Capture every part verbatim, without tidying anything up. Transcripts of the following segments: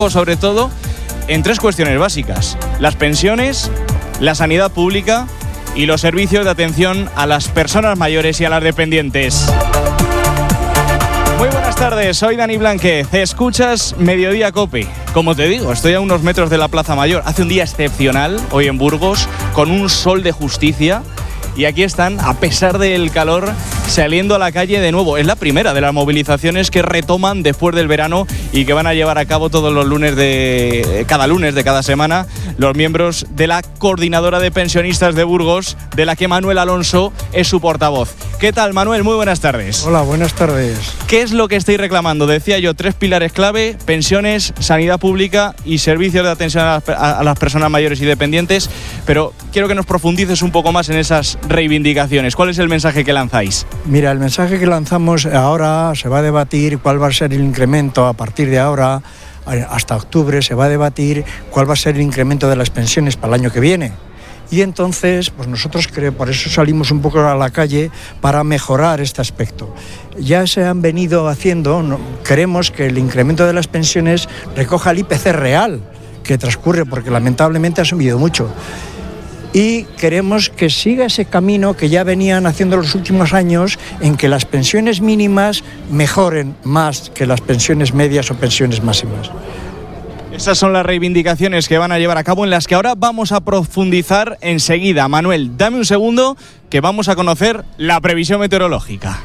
foco sobre todo en tres cuestiones básicas: las pensiones, la sanidad pública y los servicios de atención a las personas mayores y a las dependientes. Muy buenas tardes, soy Dani Blánquez, escuchas Mediodía Cope. Como te digo, estoy a unos metros de la Plaza Mayor. Hace un día excepcional hoy en Burgos, con un sol de justicia. Y aquí están, a pesar del calor, saliendo a la calle de nuevo. Es la primera de las movilizaciones que retoman después del verano y que van a llevar a cabo todos los lunes de cada lunes de cada semana los miembros de la Coordinadora de Pensionistas de Burgos, de la que Manuel Alonso es su portavoz. ¿Qué tal, Manuel? Muy buenas tardes. Hola, buenas tardes. ¿Qué es lo que estáis reclamando? Decía yo, tres pilares clave: pensiones, sanidad pública y servicios de atención a las, a las personas mayores y dependientes. Pero quiero que nos profundices un poco más en esas reivindicaciones. ¿Cuál es el mensaje que lanzáis? Mira, el mensaje que lanzamos ahora, se va a debatir cuál va a ser el incremento a partir de ahora, hasta octubre se va a debatir cuál va a ser el incremento de las pensiones para el año que viene. Y entonces, pues nosotros creo, por eso salimos un poco a la calle para mejorar este aspecto. Ya se han venido haciendo, no, queremos que el incremento de las pensiones recoja el I P C real que transcurre, porque lamentablemente ha subido mucho. Y queremos que siga ese camino que ya venían haciendo los últimos años, en que las pensiones mínimas mejoren más que las pensiones medias o pensiones máximas. Esas son las reivindicaciones que van a llevar a cabo, en las que ahora vamos a profundizar enseguida. Manuel, dame un segundo, que vamos a conocer la previsión meteorológica.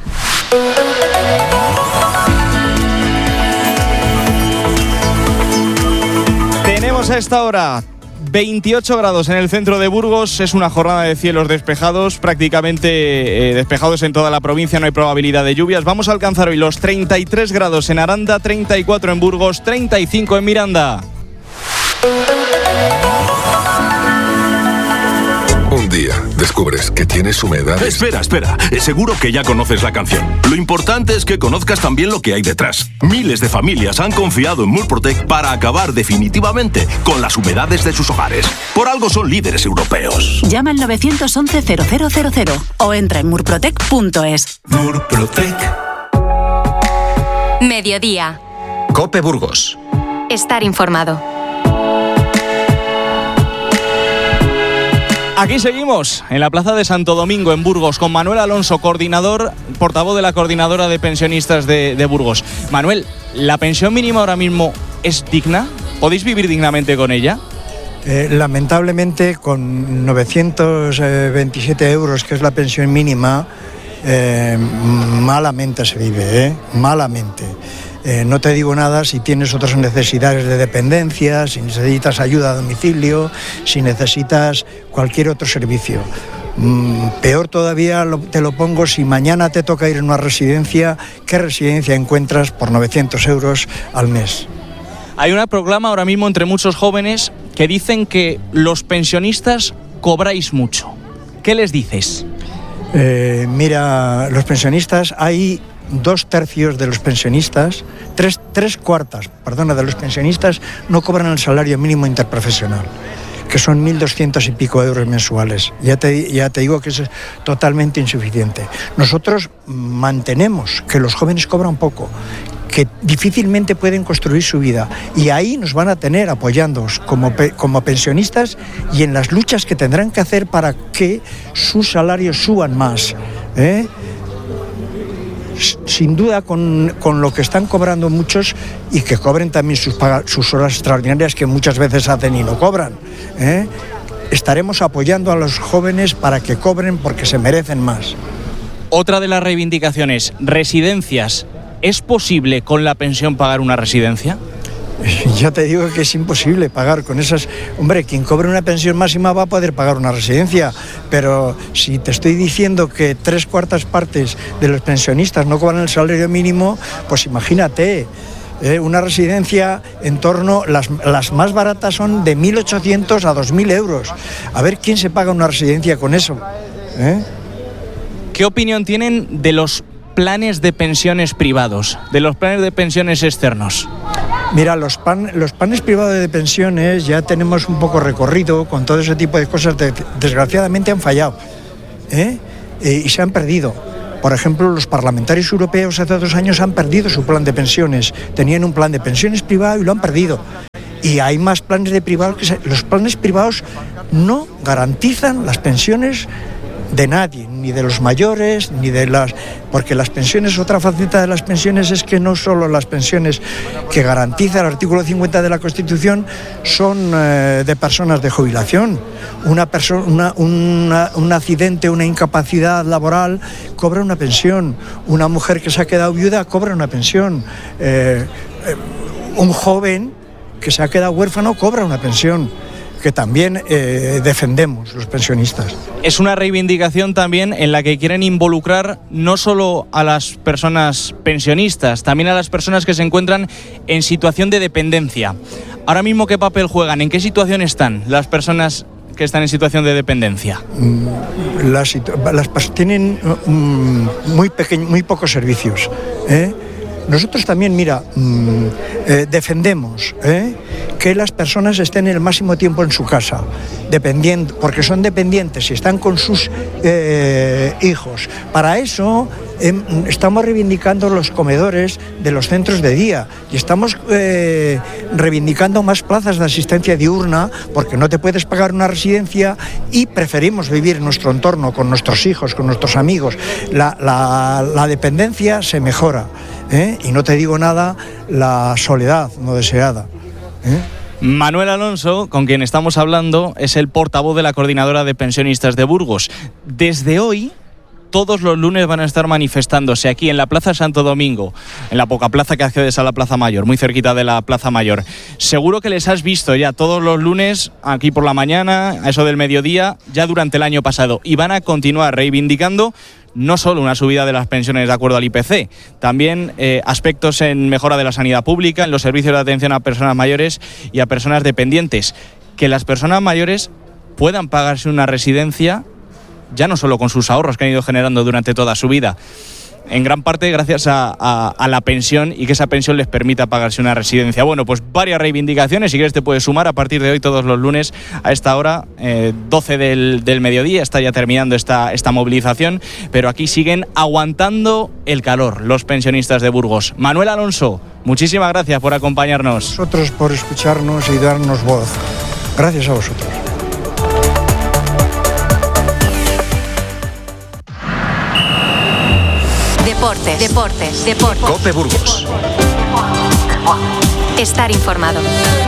Tenemos a esta hora veintiocho grados en el centro de Burgos. Es una jornada de cielos despejados, prácticamente eh, despejados en toda la provincia, no hay probabilidad de lluvias. Vamos a alcanzar hoy los treinta y tres grados en Aranda, treinta y cuatro en Burgos, treinta y cinco en Miranda. Un día descubres que tienes humedad. Espera, espera. Seguro que ya conoces la canción. Lo importante es que conozcas también lo que hay detrás. Miles de familias han confiado en Murprotec para acabar definitivamente con las humedades de sus hogares. Por algo son líderes europeos. Llama al nueve once cero cero cero cero o entra en murprotec punto es. Murprotec. Mediodía. Cope Burgos. Estar informado. Aquí seguimos, en la Plaza de Santo Domingo, en Burgos, con Manuel Alonso, coordinador, portavoz de la Coordinadora de Pensionistas de, de Burgos. Manuel, ¿la pensión mínima ahora mismo es digna? ¿Podéis vivir dignamente con ella? Eh, lamentablemente, con novecientos veintisiete euros, que es la pensión mínima, eh, malamente se vive, ¿eh? Malamente. Eh, no te digo nada si tienes otras necesidades de dependencia, si necesitas ayuda a domicilio, si necesitas cualquier otro servicio. Mm, peor todavía lo, te lo pongo si mañana te toca ir a una residencia. ¿Qué residencia encuentras por novecientos euros al mes? Hay una proclama ahora mismo entre muchos jóvenes que dicen que los pensionistas cobráis mucho. ¿Qué les dices? Eh, mira, los pensionistas, hay dos tercios de los pensionistas, tres, tres cuartas, perdona, de los pensionistas no cobran el salario mínimo interprofesional, que son mil doscientos y pico euros mensuales. Ya te, ya te digo que es totalmente insuficiente. Nosotros mantenemos que los jóvenes cobran poco, que difícilmente pueden construir su vida, y ahí nos van a tener apoyándonos como, como pensionistas y en las luchas que tendrán que hacer para que sus salarios suban más, ¿eh? Sin duda con, con lo que están cobrando muchos, y que cobren también sus, sus horas extraordinarias que muchas veces hacen y no cobran, ¿eh? Estaremos apoyando a los jóvenes para que cobren, porque se merecen más. Otra de las reivindicaciones, residencias. ¿Es posible con la pensión pagar una residencia? Ya te digo que es imposible pagar con esas. Hombre, quien cobre una pensión máxima va a poder pagar una residencia, pero si te estoy diciendo que tres cuartas partes de los pensionistas no cobran el salario mínimo, pues imagínate, ¿eh? Una residencia en torno, las, las más baratas son de mil ochocientos a dos mil euros. A ver quién se paga una residencia con eso, ¿eh? ¿Qué opinión tienen de los planes de pensiones privados, de los planes de pensiones externos? Mira, los, pan, los planes privados de pensiones ya tenemos un poco recorrido con todo ese tipo de cosas. De, desgraciadamente han fallado, ¿eh? Eh, y se han perdido. Por ejemplo, los parlamentarios europeos hace dos años han perdido su plan de pensiones. Tenían un plan de pensiones privado y lo han perdido. y hay más planes de privados que se, los planes privados no garantizan las pensiones de nadie, ni de los mayores, ni de las... Porque las pensiones, otra faceta de las pensiones es que no solo las pensiones que garantiza el artículo cincuenta de la Constitución son eh, de personas de jubilación. Una persona, una, una, un accidente, una incapacidad laboral cobra una pensión. Una mujer que se ha quedado viuda cobra una pensión. Eh, eh, un joven que se ha quedado huérfano cobra una pensión, que también eh, defendemos los pensionistas. Es una reivindicación también en la que quieren involucrar no solo a las personas pensionistas, también a las personas que se encuentran en situación de dependencia. Ahora mismo, ¿qué papel juegan? ¿En qué situación están las personas que están en situación de dependencia? Las, las tienen um, muy, peque- muy pocos servicios, ¿eh? Nosotros también, mira, mmm, eh, defendemos ¿eh? que las personas estén el máximo tiempo en su casa, dependiendo, porque son dependientes y están con sus eh, hijos. Para eso eh, estamos reivindicando los comedores de los centros de día y estamos eh, reivindicando más plazas de asistencia diurna, porque no te puedes pagar una residencia y preferimos vivir en nuestro entorno con nuestros hijos, con nuestros amigos. La, la, la dependencia se mejora. ¿Eh? Y no te digo nada, la soledad no deseada. ¿Eh? Manuel Alonso, con quien estamos hablando, es el portavoz de la Coordinadora de Pensionistas de Burgos. Desde hoy, todos los lunes van a estar manifestándose aquí en la Plaza Santo Domingo, en la poca plaza que accedes a la Plaza Mayor, muy cerquita de la Plaza Mayor. Seguro que les has visto ya todos los lunes, aquí por la mañana, a eso del mediodía, ya durante el año pasado. Y van a continuar reivindicando no solo una subida de las pensiones de acuerdo al I P C, también eh, aspectos en mejora de la sanidad pública, en los servicios de atención a personas mayores y a personas dependientes. Que las personas mayores puedan pagarse una residencia, ya no solo con sus ahorros que han ido generando durante toda su vida, en gran parte gracias a, a, a la pensión, y que esa pensión les permita pagarse una residencia. Bueno, pues varias reivindicaciones, si quieres te puedes sumar a partir de hoy todos los lunes a esta hora, eh, doce del, del mediodía, está ya terminando esta, esta movilización, pero aquí siguen aguantando el calor los pensionistas de Burgos. Manuel Alonso, muchísimas gracias por acompañarnos. Vosotros por escucharnos y darnos voz. Gracias a vosotros. Deportes, deportes, deportes. COPE Burgos. Estar informado.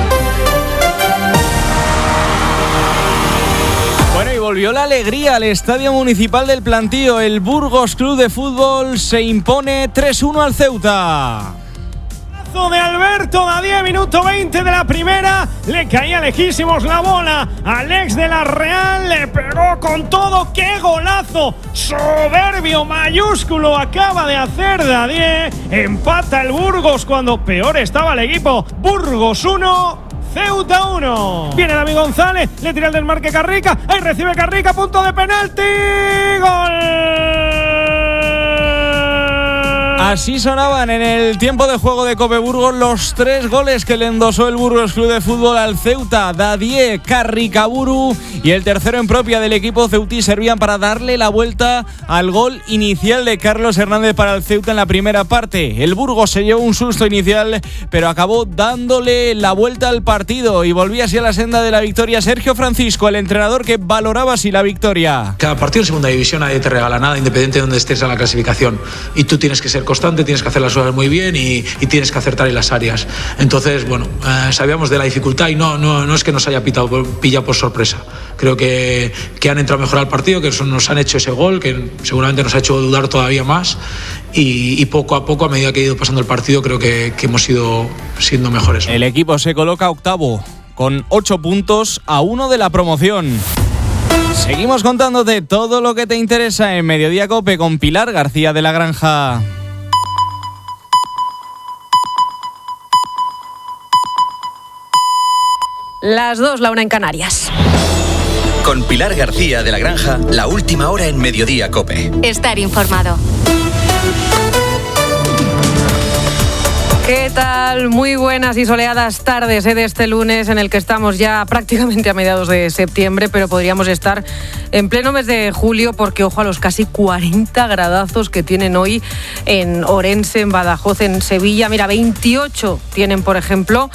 Bueno, y volvió la alegría al Estadio Municipal del Plantío. El Burgos Club de Fútbol se impone tres uno al Ceuta. De Alberto Dadie, minuto veinte de la primera, le caía lejísimos la bola al ex de la Real, le pegó con todo. ¡Qué golazo! Soberbio, mayúsculo acaba de hacer Dadie. Empata el Burgos cuando peor estaba el equipo. Burgos uno, Ceuta uno. Viene David González, le tira el desmarque Carrica, ahí recibe Carrica, punto de penalti, gol. Así sonaban en el tiempo de juego de COPE Burgos los tres goles que le endosó el Burgos Club de Fútbol al Ceuta. Dadie, Carricaburu y el tercero en propia del equipo ceutí servían para darle la vuelta al gol inicial de Carlos Hernández para el Ceuta en la primera parte. El Burgos se llevó un susto inicial, pero acabó dándole la vuelta al partido y volvía así a la senda de la victoria Sergio Francisco, el entrenador que valoraba así la victoria. Cada partido en segunda división nadie te regala nada, independiente de donde estés en la clasificación, y tú tienes que ser constante, tienes que hacer las cosas muy bien y, y tienes que acertar en las áreas. Entonces, bueno, eh, sabíamos de la dificultad y no, no, no es que nos haya pitado, pillado por sorpresa. Creo que, que han entrado mejor al partido, que nos han hecho ese gol, que seguramente nos ha hecho dudar todavía más, y, y poco a poco, a medida que ha ido pasando el partido, creo que, que hemos ido siendo mejores. El equipo se coloca octavo con ocho puntos a uno de la promoción. Seguimos contándote todo lo que te interesa en Mediodía COPE con Pilar García de la Granja. Las dos, la una en Canarias. Con Pilar García de la Granja, la última hora en Mediodía COPE. Estar informado. ¿Qué tal? Muy buenas y soleadas tardes ¿eh? de este lunes en el que estamos ya prácticamente a mediados de septiembre, pero podríamos estar en pleno mes de julio porque ojo a los casi cuarenta gradazos que tienen hoy en Orense, en Badajoz, en Sevilla. Mira, veintiocho tienen, por ejemplo,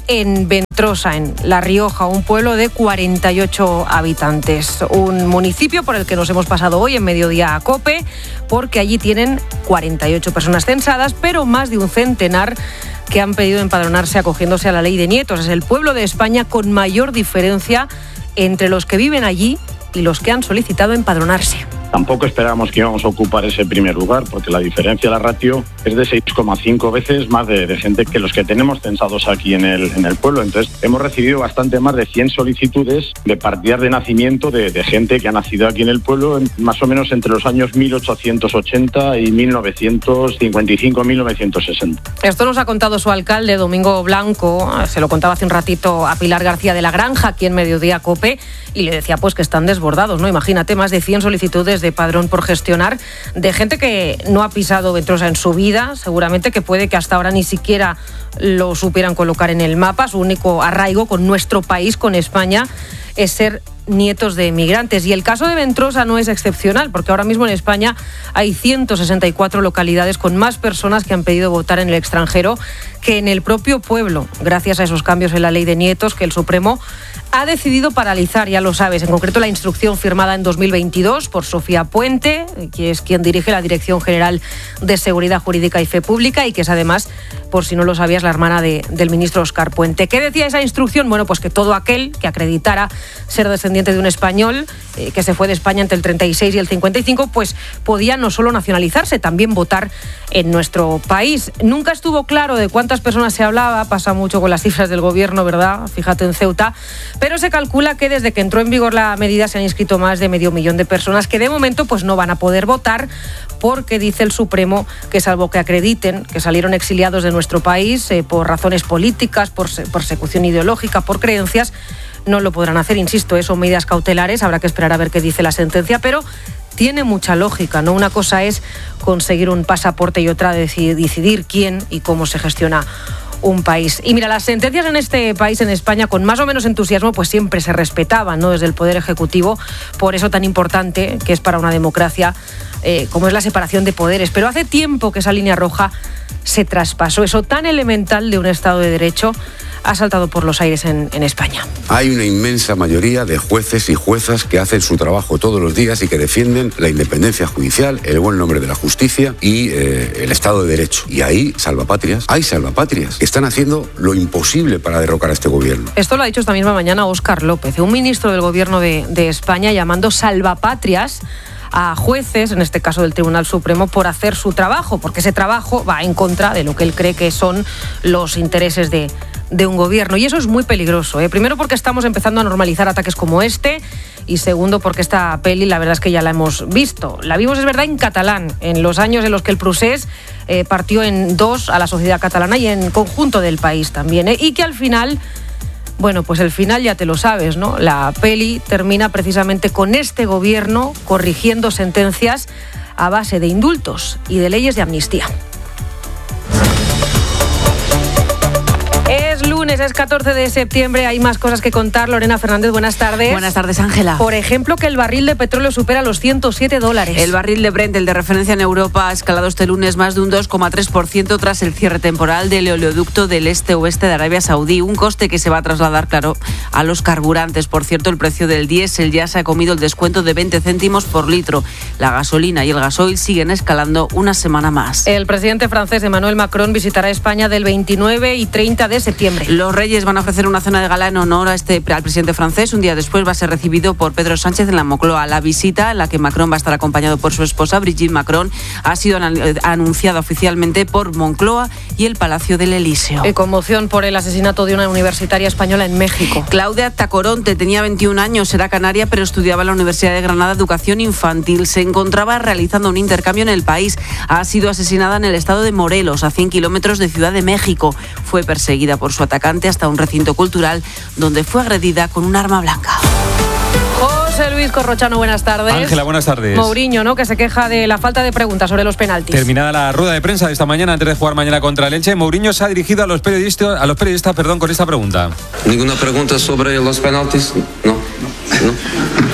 en Ventrosa, en La Rioja, un pueblo de cuarenta y ocho habitantes. Un municipio por el que nos hemos pasado hoy en Mediodía a COPE, porque allí tienen cuarenta y ocho personas censadas, pero más de un centenar que han pedido empadronarse acogiéndose a la ley de nietos. Es el pueblo de España con mayor diferencia entre los que viven allí y los que han solicitado empadronarse. Tampoco esperábamos que íbamos a ocupar ese primer lugar, porque la diferencia, la ratio, es de seis coma cinco veces más de, de gente que los que tenemos censados aquí en el, en el pueblo. Entonces, hemos recibido bastante más de cien solicitudes de partidas de nacimiento de, de gente que ha nacido aquí en el pueblo, más o menos entre los años mil ochocientos ochenta y mil novecientos cincuenta y cinco, mil novecientos sesenta. Esto nos ha contado su alcalde, Domingo Blanco, se lo contaba hace un ratito a Pilar García de la Granja, aquí en Mediodía COPE, y le decía pues que están desbordados, ¿no? Imagínate, más de cien solicitudes de padrón por gestionar, de gente que no ha pisado Ventrosa en su vida, seguramente que puede que hasta ahora ni siquiera lo supieran colocar en el mapa. Su único arraigo con nuestro país, con España, es ser nietos de emigrantes. Y el caso de Ventrosa no es excepcional, porque ahora mismo en España hay ciento sesenta y cuatro localidades con más personas que han pedido votar en el extranjero que en el propio pueblo, gracias a esos cambios en la ley de nietos que el Supremo ha decidido paralizar, ya lo sabes, en concreto la instrucción firmada en dos mil veintidós por Sofía Puente, que es quien dirige la Dirección General de Seguridad Jurídica y Fe Pública y que es además, por si no lo sabías, la hermana de, del ministro Óscar Puente. ¿Qué decía esa instrucción? Bueno, pues que todo aquel que acreditara ser descendiente de un español eh, que se fue de España entre el treinta y seis y el cincuenta y cinco, pues podía no solo nacionalizarse, también votar en nuestro país. Nunca estuvo claro de cuántas personas se hablaba, pasa mucho con las cifras del gobierno, ¿verdad? Fíjate en Ceuta, pero se calcula que desde que entró en vigor la medida se han inscrito más de medio millón de personas que de momento pues no van a poder votar, porque dice el Supremo que salvo que acrediten que salieron exiliados de nuestro país eh, por razones políticas, por persecución ideológica, por creencias, no lo podrán hacer. Insisto, eh, son medidas cautelares, habrá que esperar a ver qué dice la sentencia, pero tiene mucha lógica, ¿no? Una cosa es conseguir un pasaporte y otra decidir quién y cómo se gestiona un país. Y mira, las sentencias en este país, en España, con más o menos entusiasmo, pues siempre se respetaban, ¿no? Desde el Poder Ejecutivo, por eso tan importante que es para una democracia eh, como es la separación de poderes. Pero hace tiempo que esa línea roja se traspasó. Eso tan elemental de un Estado de Derecho ha saltado por los aires en, en España. Hay una inmensa mayoría de jueces y juezas que hacen su trabajo todos los días y que defienden la independencia judicial, el buen nombre de la justicia y eh, el Estado de Derecho. Y ahí, salvapatrias, hay salvapatrias que están haciendo lo imposible para derrocar a este gobierno. Esto lo ha dicho esta misma mañana Óscar López, un ministro del gobierno de, de España, llamando salvapatrias a jueces, en este caso del Tribunal Supremo, por hacer su trabajo, porque ese trabajo va en contra de lo que él cree que son los intereses de, de un gobierno. Y eso es muy peligroso, ¿eh? Primero porque estamos empezando a normalizar ataques como este, y segundo porque esta peli la verdad es que ya la hemos visto. La vimos, es verdad, en catalán, en los años en los que el procés eh, partió en dos a la sociedad catalana y en conjunto del país también, ¿eh? Y que al final... Bueno, pues el final ya te lo sabes, ¿no? La peli termina precisamente con este gobierno corrigiendo sentencias a base de indultos y de leyes de amnistía. Es lunes, es catorce de septiembre, hay más cosas que contar. Lorena Fernández, buenas tardes. Buenas tardes, Ángela. Por ejemplo, que el barril de petróleo supera los ciento siete dólares. El barril de Brent, el de referencia en Europa, ha escalado este lunes más de un dos coma tres por ciento tras el cierre temporal del oleoducto del este-oeste de Arabia Saudí, un coste que se va a trasladar, claro, a los carburantes. Por cierto, el precio del diésel ya se ha comido el descuento de veinte céntimos por litro. La gasolina y el gasoil siguen escalando una semana más. El presidente francés Emmanuel Macron visitará España del veintinueve y treinta de septiembre. Los Reyes van a ofrecer una cena de gala en honor a este, al presidente francés. Un día después va a ser recibido por Pedro Sánchez en la Moncloa. La visita, en la que Macron va a estar acompañado por su esposa, Brigitte Macron, ha sido anunciada oficialmente por Moncloa y el Palacio del Elíseo. Y conmoción por el asesinato de una universitaria española en México. Claudia Tacoronte tenía veintiún años, era canaria, pero estudiaba en la Universidad de Granada Educación Infantil. Se encontraba realizando un intercambio en el país. Ha sido asesinada en el estado de Morelos, a cien kilómetros de Ciudad de México. Fue perseguida por su atacante hasta un recinto cultural donde fue agredida con un arma blanca. José Luis Corrochano, buenas tardes. Ángela, buenas tardes. Mourinho, ¿no?, que se queja de la falta de preguntas sobre los penaltis. Terminada la rueda de prensa de esta mañana, antes de jugar mañana contra el Elche, Mourinho se ha dirigido a los periodistas, a los periodistas perdón, con esta pregunta. ¿Ninguna pregunta sobre los penaltis? No. ¿No?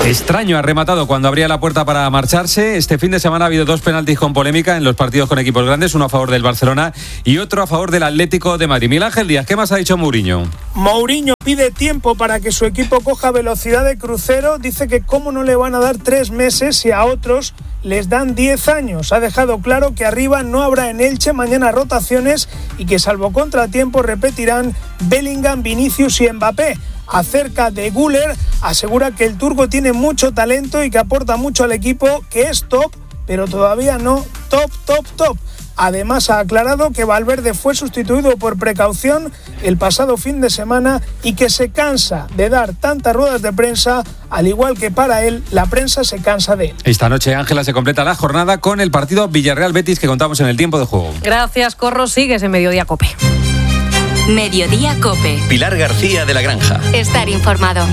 Extraño ha rematado cuando abría la puerta para marcharse. Este fin de semana ha habido dos penaltis con polémica en los partidos con equipos grandes, uno a favor del Barcelona y otro a favor del Atlético de Madrid. Miguel Ángel Díaz, ¿qué más ha dicho Mourinho? Mourinho pide tiempo para que su equipo coja velocidad de crucero. Dice que cómo no le van a dar tres meses si a otros les dan diez años. Ha dejado claro que arriba no habrá en Elche mañana rotaciones y que salvo contratiempo repetirán Bellingham, Vinicius y Mbappé. Acerca de Güler, asegura que el turco tiene mucho talento y que aporta mucho al equipo, que es top, pero todavía no top, top, top. Además, ha aclarado que Valverde fue sustituido por precaución el pasado fin de semana y que se cansa de dar tantas ruedas de prensa, al igual que para él, la prensa se cansa de él. Esta noche, Ángela, se completa la jornada con el partido Villarreal-Betis que contamos en el tiempo de juego. Gracias, Corro. Sigues en Mediodía Cope. Mediodía Cope. Pilar García de la Granja. Estar informado.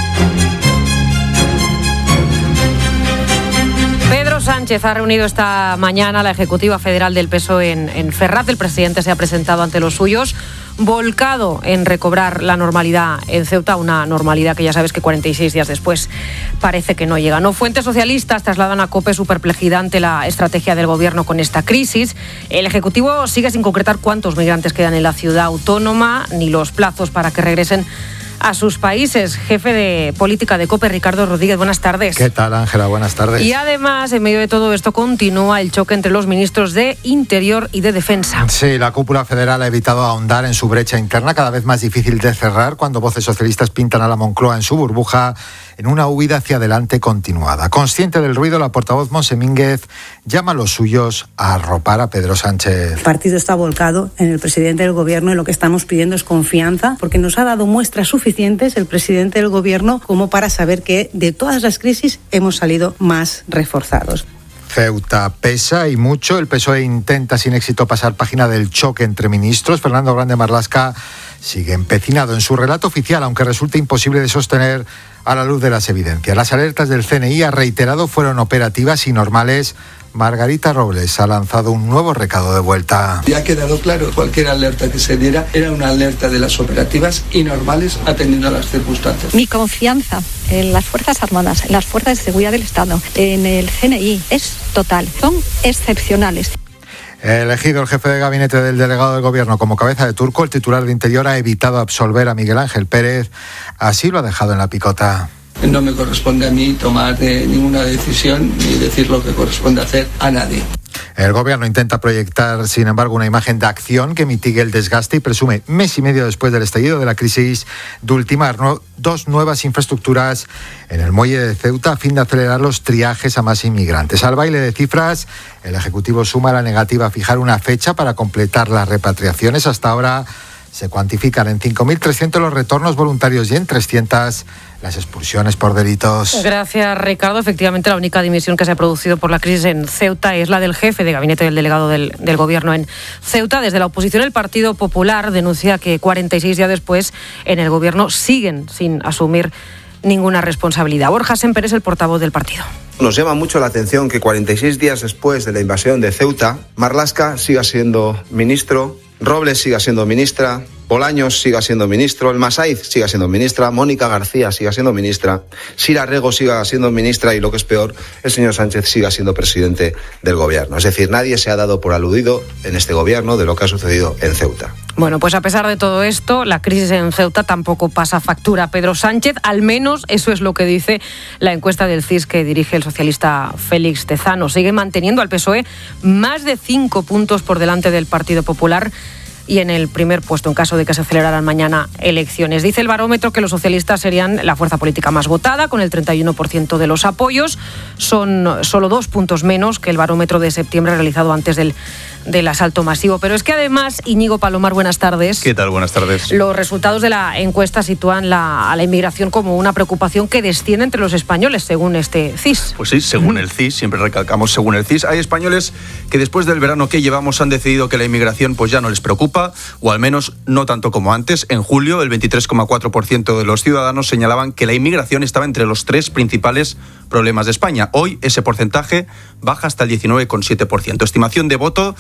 Pedro Sánchez ha reunido esta mañana a la Ejecutiva Federal del P S O E en, en Ferraz. El presidente se ha presentado ante los suyos, volcado en recobrar la normalidad en Ceuta, una normalidad que ya sabes que cuarenta y seis días después parece que no llega. No, fuentes socialistas trasladan a COPE su perplejidad ante la estrategia del gobierno con esta crisis. El Ejecutivo sigue sin concretar cuántos migrantes quedan en la ciudad autónoma ni los plazos para que regresen a sus países. Jefe de política de COPE, Ricardo Rodríguez, buenas tardes. ¿Qué tal, Ángela? Buenas tardes. Y además, en medio de todo esto, continúa el choque entre los ministros de Interior y de Defensa. Sí, la cúpula federal ha evitado ahondar en su brecha interna, cada vez más difícil de cerrar, cuando voces socialistas pintan a la Moncloa en su burbuja en una huida hacia adelante continuada. Consciente del ruido, la portavoz Monse Mínguez llama a los suyos a arropar a Pedro Sánchez. El partido está volcado en el presidente del gobierno y lo que estamos pidiendo es confianza, porque nos ha dado muestras suficientes el presidente del gobierno como para saber que de todas las crisis hemos salido más reforzados. Ceuta pesa y mucho. El P S O E intenta sin éxito pasar página del choque entre ministros. Fernando Grande Marlaska sigue empecinado en su relato oficial, aunque resulta imposible de sostener a la luz de las evidencias. Las alertas del C N I, ha reiterado, fueron operativas y normales. Margarita Robles ha lanzado un nuevo recado de vuelta. Ya ha quedado claro, cualquier alerta que se diera era una alerta de las operativas y normales atendiendo a las circunstancias. Mi confianza en las Fuerzas Armadas, en las Fuerzas de Seguridad del Estado, en el C N I es total, son excepcionales. Elegido el jefe de gabinete del delegado del gobierno como cabeza de turco, el titular de Interior ha evitado absolver a Miguel Ángel Pérez. Así lo ha dejado en la picota. No me corresponde a mí tomar eh, ninguna decisión ni decir lo que corresponde hacer a nadie. El gobierno intenta proyectar, sin embargo, una imagen de acción que mitigue el desgaste y presume, mes y medio después del estallido de la crisis, de ultimar no, dos nuevas infraestructuras en el muelle de Ceuta a fin de acelerar los triajes a más inmigrantes. Al baile de cifras, el Ejecutivo suma la negativa a fijar una fecha para completar las repatriaciones. Hasta ahora se cuantifican en cinco mil trescientos los retornos voluntarios y en trescientas las expulsiones por delitos. Gracias, Ricardo. Efectivamente, la única dimisión que se ha producido por la crisis en Ceuta es la del jefe de gabinete del delegado del, del gobierno en Ceuta. Desde la oposición, el Partido Popular denuncia que cuarenta y seis días después en el gobierno siguen sin asumir ninguna responsabilidad. Borja Semper es el portavoz del partido. Nos llama mucho la atención que cuarenta y seis días después de la invasión de Ceuta, Marlaska siga siendo ministro, Robles siga siendo ministra, Bolaños siga siendo ministro, el Masaiz siga siendo ministra, Mónica García siga siendo ministra, Sira Rego siga siendo ministra y, lo que es peor, el señor Sánchez siga siendo presidente del gobierno. Es decir, nadie se ha dado por aludido en este gobierno de lo que ha sucedido en Ceuta. Bueno, pues a pesar de todo esto, la crisis en Ceuta tampoco pasa factura a Pedro Sánchez, al menos eso es lo que dice la encuesta del C I S que dirige el socialista Félix Tezano. Sigue manteniendo al P S O E más de cinco puntos por delante del Partido Popular y en el primer puesto en caso de que se celebraran mañana elecciones. Dice el barómetro que los socialistas serían la fuerza política más votada, con el treinta y uno por ciento de los apoyos. Son solo dos puntos menos que el barómetro de septiembre realizado antes del, del asalto masivo. Pero es que además, Íñigo Palomar, buenas tardes. ¿Qué tal? Buenas tardes. Los resultados de la encuesta sitúan la, a la inmigración como una preocupación que desciende entre los españoles, según este C I S. Pues sí, según el C I S, siempre recalcamos según el C I S. Hay españoles que después del verano que llevamos han decidido que la inmigración pues ya no les preocupa, o al menos no tanto como antes. En julio, el veintitrés coma cuatro por ciento de los ciudadanos señalaban que la inmigración estaba entre los tres principales problemas de España. Hoy ese porcentaje baja hasta el diecinueve coma siete por ciento. Estimación de voto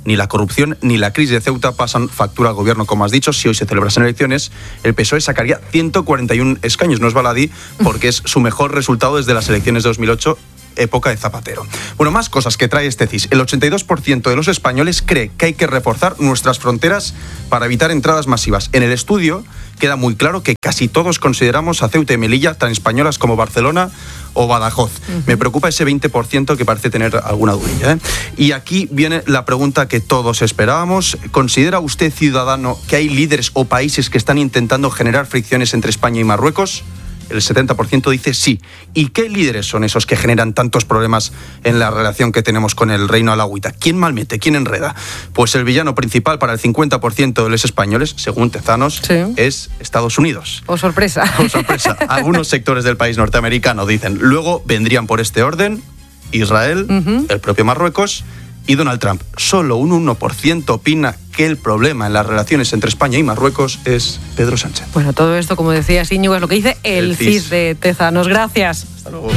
ni la corrupción ni la crisis de Ceuta pasan factura al gobierno, como has dicho. Si hoy se celebrasen elecciones, el P S O E sacaría ciento cuarenta y uno escaños. No es baladí, porque es su mejor resultado desde las elecciones de dos mil ocho, época de Zapatero. Bueno, más cosas que trae este C I S. El ochenta y dos por ciento de los españoles cree que hay que reforzar nuestras fronteras para evitar entradas masivas. En el estudio queda muy claro que casi todos consideramos a Ceuta y Melilla tan españolas como Barcelona o Badajoz. Uh-huh. Me preocupa ese veinte por ciento que parece tener alguna dudilla, ¿eh? Y aquí viene la pregunta que todos esperábamos. ¿Considera usted, ciudadano, que hay líderes o países que están intentando generar fricciones entre España y Marruecos? El setenta por ciento dice sí. ¿Y qué líderes son esos que generan tantos problemas en la relación que tenemos con el Reino Alauita? ¿Quién malmete? ¿Quién enreda? Pues el villano principal para el cincuenta por ciento de los españoles, según Tezanos, sí. es Estados Unidos. ¡Oh, sorpresa! ¡Oh, sorpresa! Algunos sectores del país norteamericano dicen. Luego vendrían por este orden Israel, uh-huh. el propio Marruecos y Donald Trump. Solo un uno por ciento opina que el problema en las relaciones entre España y Marruecos es Pedro Sánchez. Bueno, todo esto, como decía Íñigo, es lo que dice el, el C I S de Tezanos. Gracias. Hasta luego.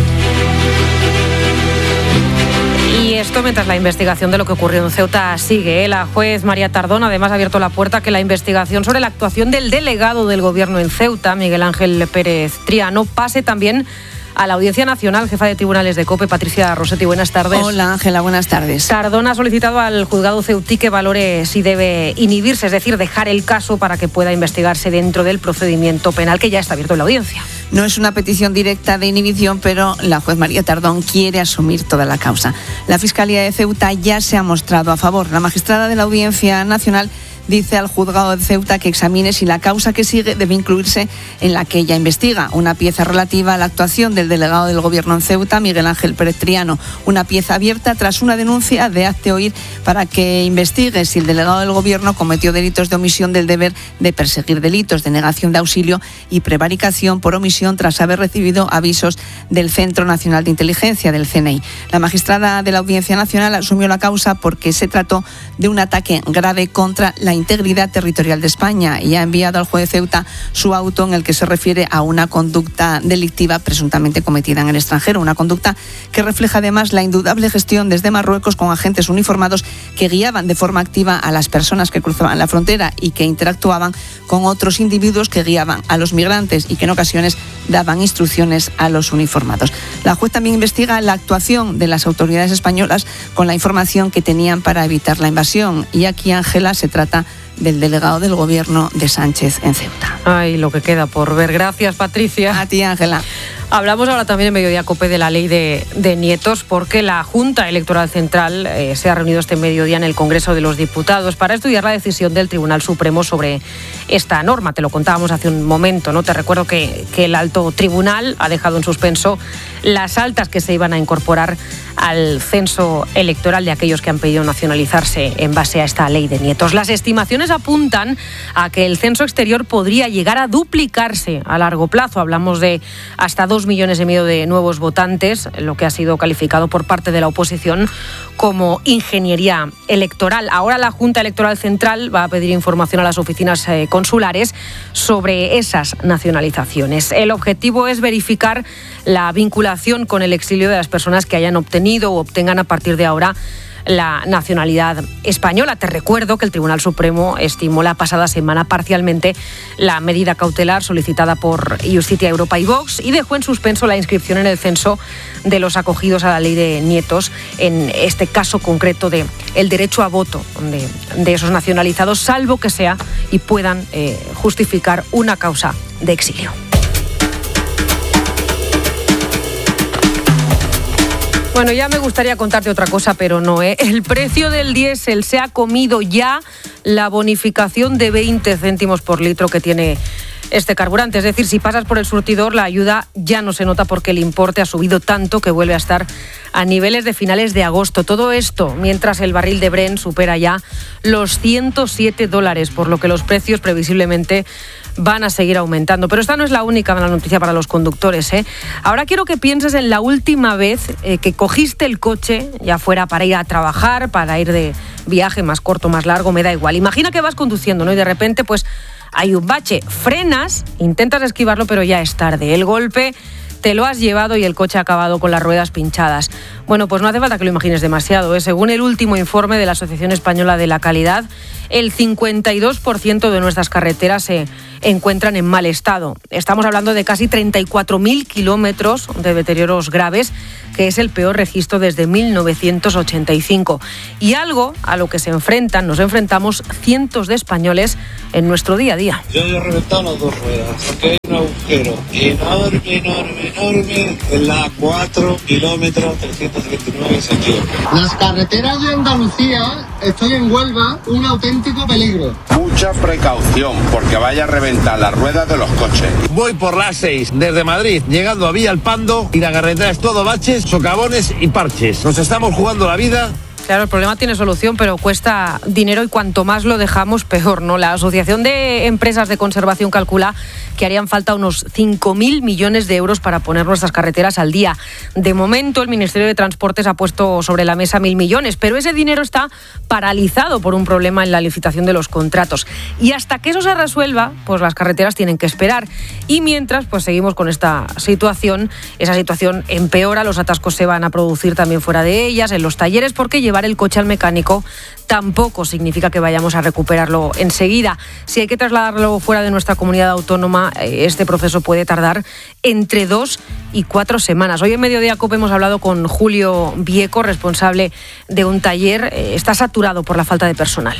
Y esto mientras la investigación de lo que ocurrió en Ceuta sigue. La juez María Tardón además ha abierto la puerta a que la investigación sobre la actuación del delegado del gobierno en Ceuta, Miguel Ángel Pérez Triano, pase también a la Audiencia Nacional. Jefa de Tribunales de COPE, Patricia Rossetti, buenas tardes. Hola, Ángela, buenas tardes. Tardón ha solicitado al juzgado ceutí que valore si debe inhibirse, es decir, dejar el caso para que pueda investigarse dentro del procedimiento penal que ya está abierto en la audiencia. No es una petición directa de inhibición, pero la juez María Tardón quiere asumir toda la causa. La Fiscalía de Ceuta ya se ha mostrado a favor. La magistrada de la Audiencia Nacional dice al juzgado de Ceuta que examine si la causa que sigue debe incluirse en la que ella investiga. Una pieza relativa a la actuación del delegado del gobierno en Ceuta, Miguel Ángel Pérez Triano. Una pieza abierta tras una denuncia de Hazte Oír para que investigue si el delegado del gobierno cometió delitos de omisión del deber de perseguir delitos, de negación de auxilio y prevaricación por omisión tras haber recibido avisos del Centro Nacional de Inteligencia, del C N I. La magistrada de la Audiencia Nacional asumió la causa porque se trató de un ataque grave contra la integridad territorial de España y ha enviado al juez de Ceuta su auto en el que se refiere a una conducta delictiva presuntamente cometida en el extranjero, una conducta que refleja además la indudable gestión desde Marruecos con agentes uniformados que guiaban de forma activa a las personas que cruzaban la frontera y que interactuaban con otros individuos que guiaban a los migrantes y que en ocasiones daban instrucciones a los uniformados. La juez también investiga la actuación de las autoridades españolas con la información que tenían para evitar la invasión. Y aquí, Ángela, se trata del delegado del gobierno de Sánchez en Ceuta. Ay, lo que queda por ver. Gracias, Patricia. A ti, Ángela. Hablamos ahora también en Mediodía COPE de la ley de, de nietos, porque la Junta Electoral Central eh, se ha reunido este mediodía en el Congreso de los Diputados para estudiar la decisión del Tribunal Supremo sobre esta norma. Te lo contábamos hace un momento, ¿no? Te recuerdo que, que el alto tribunal ha dejado en suspenso las altas que se iban a incorporar al censo electoral de aquellos que han pedido nacionalizarse en base a esta ley de nietos. Las estimaciones apuntan a que el censo exterior podría llegar a duplicarse a largo plazo. Hablamos de hasta dos millones y medio de nuevos votantes, lo que ha sido calificado por parte de la oposición como ingeniería electoral. Ahora la Junta Electoral Central va a pedir información a las oficinas eh, consulares sobre esas nacionalizaciones. El objetivo es verificar la vinculación con el exilio de las personas que hayan obtenido o obtengan a partir de ahora la nacionalidad española. Te recuerdo que el Tribunal Supremo estimó la pasada semana parcialmente la medida cautelar solicitada por Justicia Europa y Vox y dejó en suspenso la inscripción en el censo de los acogidos a la ley de nietos, en este caso concreto de el derecho a voto de, de esos nacionalizados, salvo que sea y puedan eh, justificar una causa de exilio. Bueno, ya me gustaría contarte otra cosa, pero no, ¿eh? El precio del diésel se ha comido ya la bonificación de veinte céntimos por litro que tiene este carburante. Es decir, si pasas por el surtidor, la ayuda ya no se nota porque el importe ha subido tanto que vuelve a estar a niveles de finales de agosto. Todo esto mientras el barril de Brent supera ya los ciento siete dólares, por lo que los precios previsiblemente van a seguir aumentando. Pero esta no es la única mala noticia para los conductores, ¿eh? Ahora quiero que pienses en la última vez eh, que cogiste el coche, ya fuera para ir a trabajar, para ir de viaje más corto, más largo, me da igual. Imagina que vas conduciendo, ¿no? Y de repente, pues, hay un bache. Frenas, intentas esquivarlo, pero ya es tarde. El golpe te lo has llevado y el coche ha acabado con las ruedas pinchadas. Bueno, pues no hace falta que lo imagines demasiado, ¿eh? Según el último informe de la Asociación Española de la Calidad, el cincuenta y dos por ciento de nuestras carreteras se encuentran en mal estado. Estamos hablando de casi treinta y cuatro mil kilómetros de deterioros graves, que es el peor registro desde mil novecientos ochenta y cinco. Y algo a lo que se enfrentan, nos enfrentamos cientos de españoles en nuestro día a día. Yo he reventado las dos ruedas, porque hay un agujero enorme, enorme, enorme en la A cuatro, kilómetros trescientos treinta y nueve centímetros. Las carreteras de Andalucía, estoy en Huelva, un auténtico peligro. Mucha precaución, porque vaya a reventar las ruedas de los coches. Voy por la A seis, desde Madrid, llegando a Villalpando, y la carretera es todo baches, socavones y parches. Nos estamos jugando la vida. Claro, el problema tiene solución, pero cuesta dinero y cuanto más lo dejamos, peor, ¿no? La Asociación de Empresas de Conservación calcula que harían falta unos cinco mil millones de euros para poner nuestras carreteras al día. De momento, el Ministerio de Transportes ha puesto sobre la mesa mil millones, pero ese dinero está paralizado por un problema en la licitación de los contratos. Y hasta que eso se resuelva, pues las carreteras tienen que esperar. Y mientras, pues seguimos con esta situación. Esa situación empeora, los atascos se van a producir también fuera de ellas, en los talleres, porque llevar el coche al mecánico tampoco significa que vayamos a recuperarlo enseguida. Si hay que trasladarlo fuera de nuestra comunidad autónoma, este proceso puede tardar entre dos y cuatro semanas. Hoy en Mediodía COPE hemos hablado con Julio Vieco, responsable de un taller. Está saturado por la falta de personal.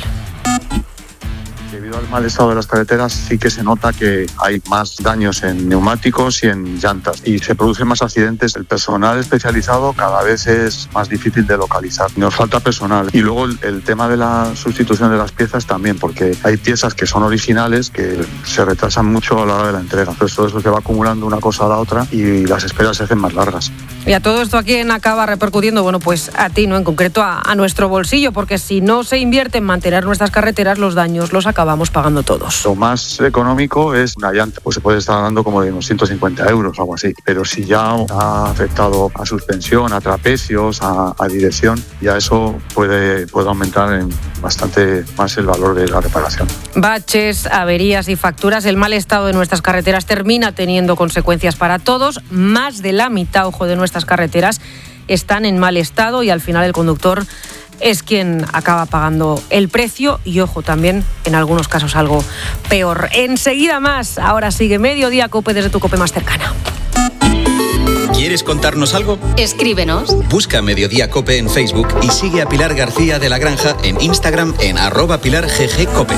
Debido al mal estado de las carreteras, sí que se nota que hay más daños en neumáticos y en llantas y se producen más accidentes. El personal especializado cada vez es más difícil de localizar. Nos falta personal. Y luego el, el tema de la sustitución de las piezas también, porque hay piezas que son originales que se retrasan mucho a la hora de la entrega. Entonces todo eso se va acumulando una cosa a la otra y las esperas se hacen más largas. Y a todo esto, ¿a quién acaba repercutiendo? Bueno, pues a ti, ¿no? En concreto a, a nuestro bolsillo, porque si no se invierte en mantener nuestras carreteras, los daños los acabamos pagando todos. Lo más económico es una llanta, pues se puede estar hablando como de unos ciento cincuenta euros o algo así, pero si ya ha afectado a suspensión, a trapecios, a, a dirección, ya eso puede, puede aumentar en bastante más el valor de la reparación. Baches, averías y facturas, el mal estado de nuestras carreteras termina teniendo consecuencias para todos. Más de la mitad, ojo, de nuestras carreteras están en mal estado y al final el conductor es quien acaba pagando el precio y, ojo, también en algunos casos algo peor. Enseguida más. Ahora sigue Mediodía COPE desde tu COPE más cercana. ¿Quieres contarnos algo? Escríbenos. Busca Mediodía COPE en Facebook y sigue a Pilar García de la Granja en Instagram en arroba Pilar G G COPE.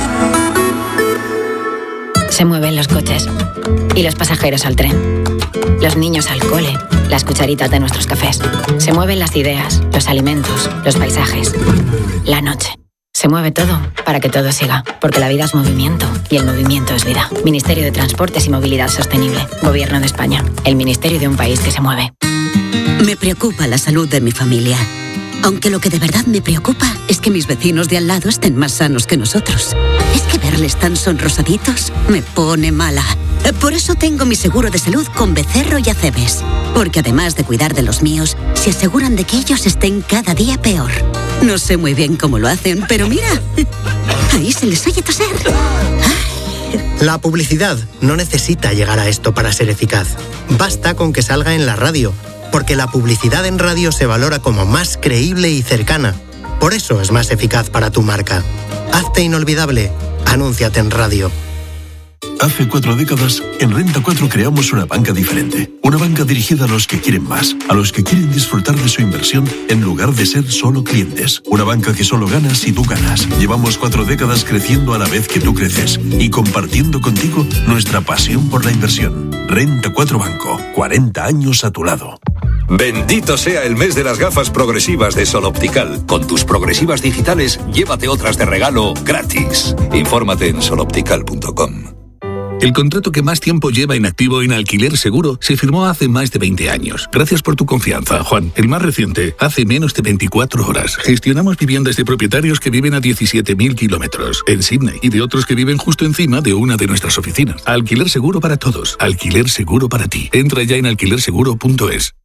Se mueven los coches y los pasajeros al tren, los niños al cole, las cucharitas de nuestros cafés. Se mueven las ideas, los alimentos, los paisajes, la noche. Se mueve todo para que todo siga, porque la vida es movimiento y el movimiento es vida. Ministerio de Transportes y Movilidad Sostenible. Gobierno de España. El ministerio de un país que se mueve. Me preocupa la salud de mi familia. Aunque lo que de verdad me preocupa es que mis vecinos de al lado estén más sanos que nosotros. Es que verles tan sonrosaditos me pone mala. Por eso tengo mi seguro de salud con Becerro y Acebes. Porque además de cuidar de los míos, se aseguran de que ellos estén cada día peor. No sé muy bien cómo lo hacen, pero mira, ahí se les oye toser. La publicidad no necesita llegar a esto para ser eficaz. Basta con que salga en la radio, porque la publicidad en radio se valora como más creíble y cercana. Por eso es más eficaz para tu marca. Hazte inolvidable. Anúnciate en radio. Hace cuatro décadas, en Renta cuatro creamos una banca diferente. Una banca dirigida a los que quieren más, a los que quieren disfrutar de su inversión en lugar de ser solo clientes. Una banca que solo gana si tú ganas. Llevamos cuatro décadas creciendo a la vez que tú creces y compartiendo contigo nuestra pasión por la inversión. Renta cuatro Banco, cuarenta años a tu lado. Bendito sea el mes de las gafas progresivas de Sol Optical. Con tus progresivas digitales, llévate otras de regalo gratis. Infórmate en sol optical punto com. El contrato que más tiempo lleva inactivo en Alquiler Seguro se firmó hace más de veinte años. Gracias por tu confianza, Juan. El más reciente, hace menos de veinticuatro horas. Gestionamos viviendas de propietarios que viven a diecisiete mil kilómetros en Sydney y de otros que viven justo encima de una de nuestras oficinas. Alquiler Seguro para todos. Alquiler Seguro para ti. Entra ya en alquiler seguro punto es.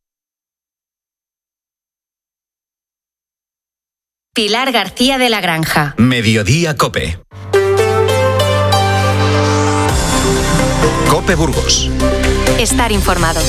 Pilar García de la Granja. Mediodía COPE. COPE Burgos. Estar informado.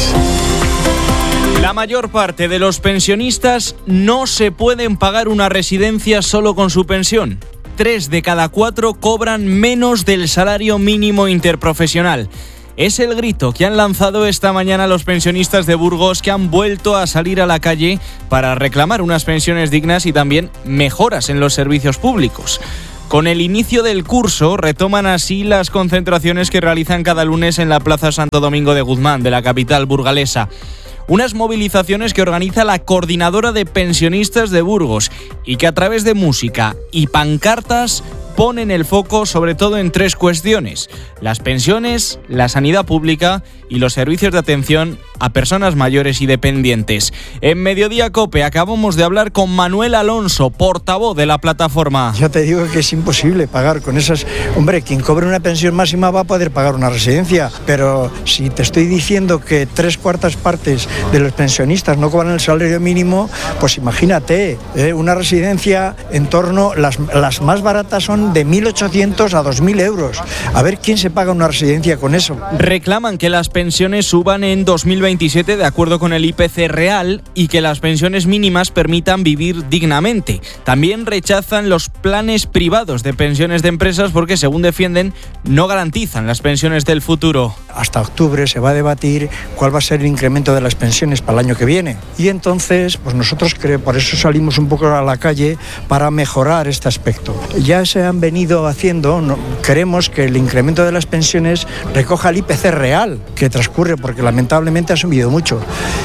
La mayor parte de los pensionistas no se pueden pagar una residencia solo con su pensión. Tres de cada cuatro cobran menos del salario mínimo interprofesional. Es el grito que han lanzado esta mañana los pensionistas de Burgos, que han vuelto a salir a la calle para reclamar unas pensiones dignas y también mejoras en los servicios públicos. Con el inicio del curso, retoman así las concentraciones que realizan cada lunes en la Plaza Santo Domingo de Guzmán, de la capital burgalesa. Unas movilizaciones que organiza la Coordinadora de Pensionistas de Burgos y que a través de música y pancartas ponen el foco sobre todo en tres cuestiones: las pensiones, la sanidad pública y los servicios de atención a personas mayores y dependientes. En Mediodía COPE acabamos de hablar con Manuel Alonso, portavoz de la plataforma. Ya te digo que es imposible pagar con esas... Hombre, quien cobre una pensión máxima va a poder pagar una residencia, pero si te estoy diciendo que tres cuartas partes de los pensionistas no cobran el salario mínimo, pues imagínate, ¿eh? Una residencia en torno... Las, las más baratas son de mil ochocientos a dos mil euros. A ver quién se paga una residencia con eso. Reclaman que las pensiones suban en dos mil veintisiete de acuerdo con el I P C real y que las pensiones mínimas permitan vivir dignamente. También rechazan los planes privados de pensiones de empresas porque, según defienden, no garantizan las pensiones del futuro. Hasta octubre se va a debatir cuál va a ser el incremento de las pensiones para el año que viene. Y entonces, pues nosotros creo, por eso salimos un poco a la calle para mejorar este aspecto. Ya se han venido haciendo, no, queremos que el incremento de las pensiones recoja el I P C real que transcurre, porque lamentablemente ha subido mucho.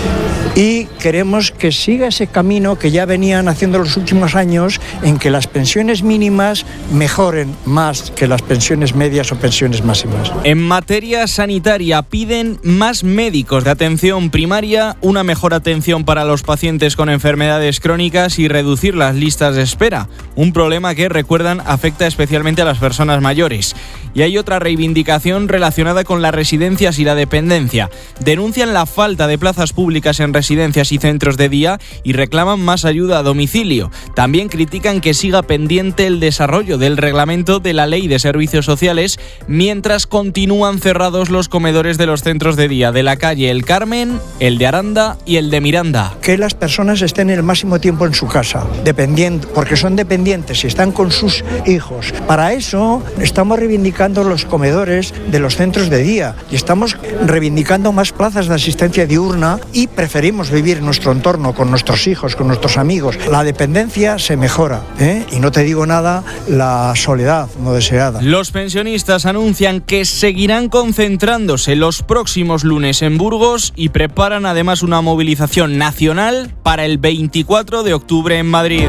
Y queremos que siga ese camino que ya venían haciendo los últimos años, en que las pensiones mínimas mejoren más que las pensiones medias o pensiones máximas. En materia sanitaria piden más médicos de atención primaria, una mejor atención para los pacientes con enfermedades crónicas y reducir las listas de espera, un problema que, recuerdan, afecta especialmente a las personas mayores. Y hay otra reivindicación relacionada con las residencias y la dependencia. Denuncian la falta de plazas públicas en residencias y centros de día y reclaman más ayuda a domicilio. También critican que siga pendiente el desarrollo del reglamento de la Ley de Servicios Sociales, mientras continúan cerrados los comedores de los centros de día de la calle El Carmen, el de Aranda y el de Miranda. Que las personas estén el máximo tiempo en su casa, dependiendo, porque son dependientes y están con sus hijos. Para eso estamos reivindicando los comedores de los centros de día y estamos reivindicando más plazas de asistencia diurna y preferimos vivir en nuestro entorno con nuestros hijos, con nuestros amigos. La dependencia se mejora, ¿eh? Y no te digo nada, la soledad no deseada. Los pensionistas anuncian que seguirán concentrándose los próximos lunes en Burgos y preparan además una movilización nacional para el veinticuatro de octubre en Madrid.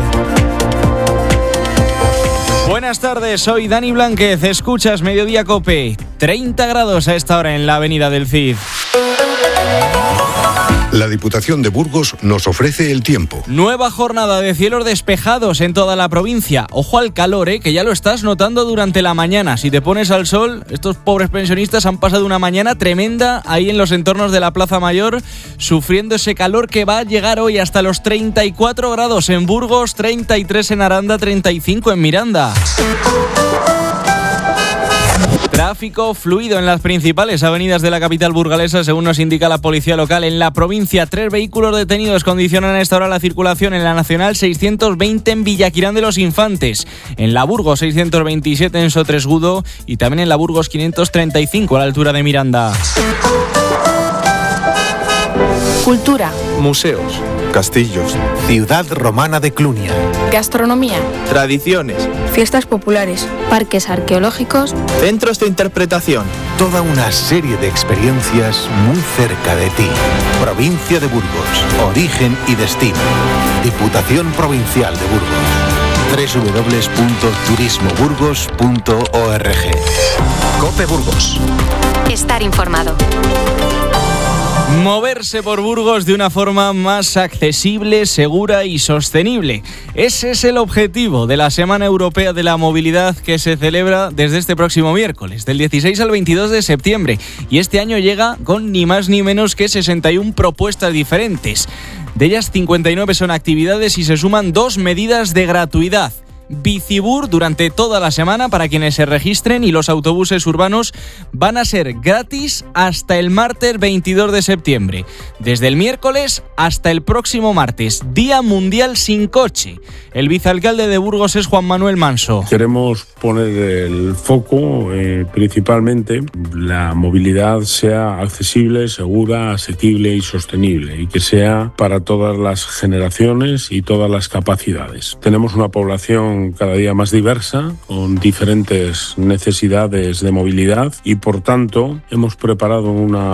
Buenas tardes, soy Dani Blánquez, escuchas Mediodía COPE. treinta grados a esta hora en la avenida del Cid. La Diputación de Burgos nos ofrece el tiempo. Nueva jornada de cielos despejados en toda la provincia. Ojo al calor, ¿eh? Que ya lo estás notando durante la mañana. Si te pones al sol, estos pobres pensionistas han pasado una mañana tremenda ahí en los entornos de la Plaza Mayor, sufriendo ese calor que va a llegar hoy hasta los treinta y cuatro grados en Burgos, treinta y tres en Aranda, treinta y cinco en Miranda. Tráfico fluido en las principales avenidas de la capital burgalesa, según nos indica la policía local. En la provincia, tres vehículos detenidos condicionan a esta hora la circulación en la Nacional seiscientos veinte en Villaquirán de los Infantes, en la Burgos seiscientos veintisiete en Sotresgudo y también en la Burgos quinientos treinta y cinco a la altura de Miranda. Cultura. Museos. Castillos. Ciudad romana de Clunia. Gastronomía. Tradiciones. Fiestas populares. Parques arqueológicos. Centros de interpretación. Toda una serie de experiencias muy cerca de ti. Provincia de Burgos. Origen y destino. Diputación Provincial de Burgos. doble u doble u doble u punto turismo burgos punto org. COPE Burgos. Estar informado. Moverse por Burgos de una forma más accesible, segura y sostenible. Ese es el objetivo de la Semana Europea de la Movilidad, que se celebra desde este próximo miércoles, del dieciséis al veintidós de septiembre. Y este año llega con ni más ni menos que sesenta y una propuestas diferentes. De ellas, cincuenta y nueve son actividades y se suman dos medidas de gratuidad. Bicibur durante toda la semana para quienes se registren, y los autobuses urbanos van a ser gratis hasta el martes veintidós de septiembre. Desde el miércoles hasta el próximo martes, Día Mundial sin Coche. El vicealcalde de Burgos es Juan Manuel Manso. Queremos poner el foco eh, principalmente la movilidad sea accesible, segura, asequible y sostenible, y que sea para todas las generaciones y todas las capacidades. Tenemos una población cada día más diversa, con diferentes necesidades de movilidad, y por tanto hemos preparado una